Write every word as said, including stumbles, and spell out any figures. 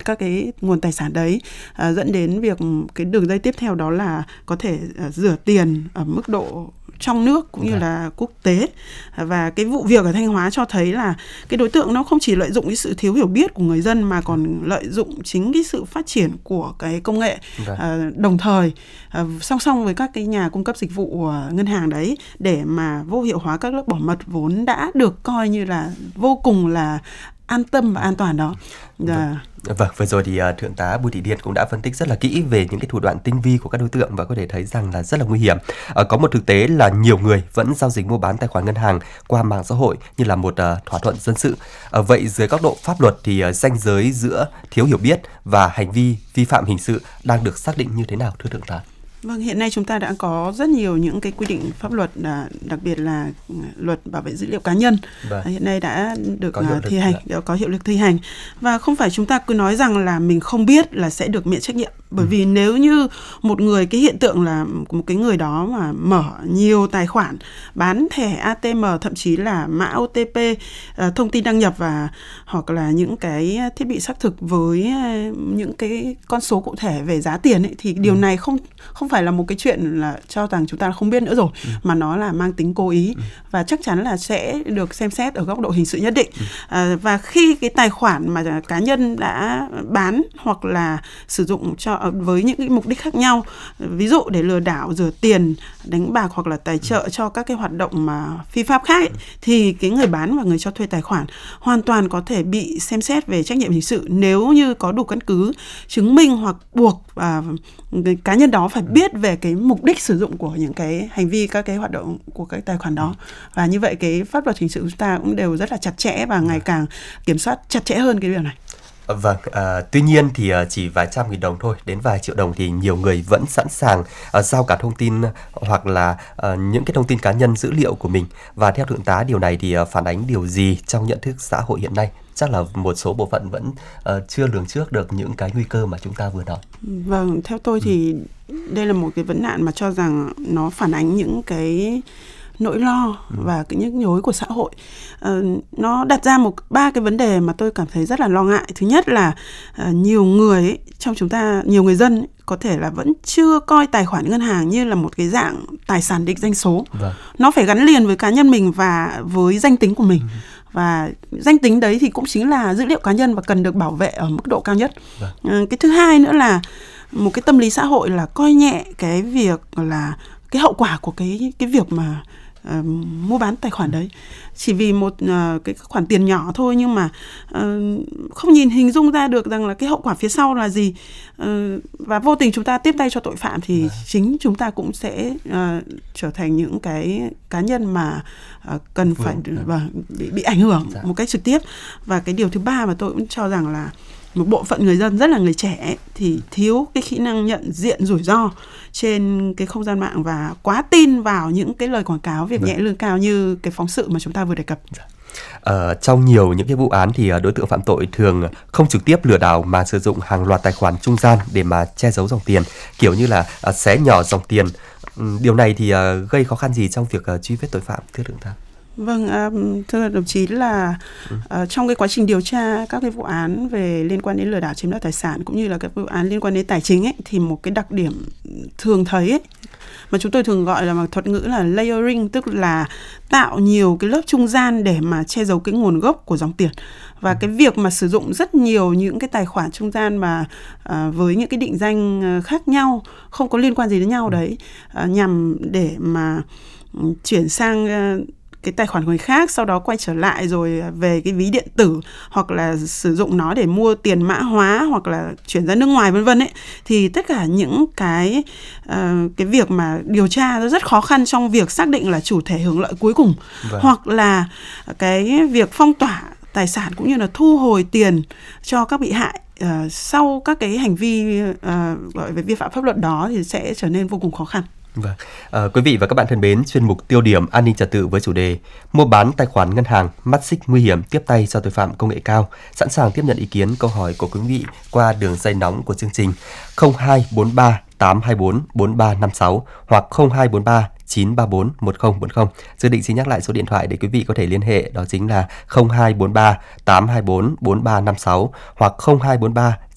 các cái nguồn tài sản đấy, à, dẫn đến việc cái đường dây tiếp theo đó là có thể à, rửa tiền ở mức độ trong nước cũng như là quốc tế. Và cái vụ việc ở Thanh Hóa cho thấy là cái đối tượng nó không chỉ lợi dụng cái sự thiếu hiểu biết của người dân mà còn lợi dụng chính cái sự phát triển của cái công nghệ, à, đồng thời à, song song với các cái nhà cung cấp dịch vụ ngân hàng đấy để mà vô hiệu hóa các lớp bảo mật vốn đã được coi như là vô cùng là an tâm và an toàn đó. Vâng. Vâng, vừa rồi thì uh, Thượng tá Bùi Thị Điên cũng đã phân tích rất là kỹ về những cái thủ đoạn tinh vi của các đối tượng và có thể thấy rằng là rất là nguy hiểm. Uh, có một thực tế là nhiều người vẫn giao dịch mua bán tài khoản ngân hàng qua mạng xã hội như là một uh, thỏa thuận dân sự. Uh, vậy dưới góc độ pháp luật thì uh, ranh giới giữa thiếu hiểu biết và hành vi vi phạm hình sự đang được xác định như thế nào, thưa Thượng tá? Vâng, hiện nay chúng ta đã có rất nhiều những cái quy định pháp luật, đặc biệt là luật bảo vệ dữ liệu cá nhân. Vâng. Hiện nay đã được thi hành, đã có hiệu lực thi hành. Và không phải chúng ta cứ nói rằng là mình không biết là sẽ được miễn trách nhiệm. Bởi ừ. vì nếu như một người, cái hiện tượng là một cái người đó mà mở nhiều tài khoản, bán thẻ a tê em, thậm chí là mã ô tê pê, thông tin đăng nhập và hoặc là những cái thiết bị xác thực với những cái con số cụ thể về giá tiền ấy, thì điều ừ. này không không phải là một cái chuyện là cho rằng chúng ta không biết nữa rồi, ừ. mà nó là mang tính cố ý ừ. và chắc chắn là sẽ được xem xét ở góc độ hình sự nhất định. ừ. à, và khi cái tài khoản mà cá nhân đã bán hoặc là sử dụng cho với những cái mục đích khác nhau, ví dụ để lừa đảo, rửa tiền, đánh bạc hoặc là tài trợ cho các cái hoạt động mà phi pháp khác ấy, thì cái người bán và người cho thuê tài khoản hoàn toàn có thể bị xem xét về trách nhiệm hình sự nếu như có đủ căn cứ chứng minh hoặc buộc à, cái cá nhân đó phải biết về cái mục đích sử dụng của những cái hành vi, các cái hoạt động của cái tài khoản đó. Và như vậy cái pháp luật hình sự chúng ta cũng đều rất là chặt chẽ và ngày càng kiểm soát chặt chẽ hơn cái điều này. Vâng, à, tuy nhiên thì chỉ vài trăm nghìn đồng thôi đến vài triệu đồng thì nhiều người vẫn sẵn sàng uh, giao cả thông tin hoặc là uh, những cái thông tin cá nhân, dữ liệu của mình. Và theo Thượng tá, điều này thì uh, phản ánh điều gì trong nhận thức xã hội hiện nay? Chắc là một số bộ phận vẫn uh, chưa lường trước được những cái nguy cơ mà chúng ta vừa nói. Vâng, theo tôi thì ừ. đây là một cái vấn nạn mà cho rằng nó phản ánh những cái nỗi lo và cái nhức nhối của xã hội. Ờ, nó đặt ra một ba cái vấn đề mà tôi cảm thấy rất là lo ngại. Thứ nhất là uh, nhiều người ấy, trong chúng ta, nhiều người dân ấy, có thể là vẫn chưa coi tài khoản ngân hàng như là một cái dạng tài sản định danh số. Vâng. Nó phải gắn liền với cá nhân mình và với danh tính của mình. Ừ. Và danh tính đấy thì cũng chính là dữ liệu cá nhân và cần được bảo vệ ở mức độ cao nhất. Vâng. Ờ, cái thứ hai nữa là một cái tâm lý xã hội là coi nhẹ cái việc là cái hậu quả của cái cái việc mà Uh, mua bán tài khoản đấy, chỉ vì một uh, cái khoản tiền nhỏ thôi nhưng mà uh, không nhìn hình dung ra được rằng là cái hậu quả phía sau là gì, uh, và vô tình chúng ta tiếp tay cho tội phạm thì à. chính chúng ta cũng sẽ uh, trở thành những cái cá nhân mà uh, cần Phương. phải và bị, bị ảnh hưởng dạ. một cách trực tiếp. Và cái điều thứ ba mà tôi cũng cho rằng là một bộ phận người dân, rất là người trẻ ấy, thì thiếu cái kỹ năng nhận diện rủi ro trên cái không gian mạng và quá tin vào những cái lời quảng cáo việc nhẹ lương cao như cái phóng sự mà chúng ta vừa đề cập. Ờ, trong nhiều những cái vụ án thì đối tượng phạm tội thường không trực tiếp lừa đảo mà sử dụng hàng loạt tài khoản trung gian để mà che giấu dòng tiền, kiểu như là uh, xé nhỏ dòng tiền. Điều này thì uh, gây khó khăn gì trong việc uh, truy vết tội phạm, thưa Thượng tá? Vâng, à, thưa đồng chí là ừ. à, trong cái quá trình điều tra các cái vụ án về liên quan đến lừa đảo chiếm đoạt tài sản cũng như là các vụ án liên quan đến tài chính ấy, thì một cái đặc điểm thường thấy ấy, mà chúng tôi thường gọi là bằng thuật ngữ là layering, tức là tạo nhiều cái lớp trung gian để mà che giấu cái nguồn gốc của dòng tiền. Và ừ. cái việc mà sử dụng rất nhiều những cái tài khoản trung gian mà à, với những cái định danh khác nhau, không có liên quan gì đến nhau ừ. đấy, à, nhằm để mà chuyển sang à, cái tài khoản người khác, sau đó quay trở lại rồi về cái ví điện tử hoặc là sử dụng nó để mua tiền mã hóa hoặc là chuyển ra nước ngoài vân vân ấy, thì tất cả những cái uh, cái việc mà điều tra nó rất khó khăn trong việc xác định là chủ thể hưởng lợi cuối cùng. Vâng. Hoặc là cái việc phong tỏa tài sản cũng như là thu hồi tiền cho các bị hại uh, sau các cái hành vi uh, gọi về vi phạm pháp luật đó thì sẽ trở nên vô cùng khó khăn. Vâng, à, quý vị và các bạn thân mến, chuyên mục Tiêu điểm an ninh trật tự với chủ đề mua bán tài khoản ngân hàng, mắt xích nguy hiểm tiếp tay cho tội phạm công nghệ cao, sẵn sàng tiếp nhận ý kiến, câu hỏi của quý vị qua đường dây nóng của chương trình không hai bốn ba tám hai bốn bốn ba năm sáu hoặc không hai bốn ba chín ba bốn một không bốn không. Dương Định xin nhắc lại số điện thoại để quý vị có thể liên hệ, đó chính là không hai bốn ba tám hai bốn bốn ba năm sáu hoặc không hai bốn ba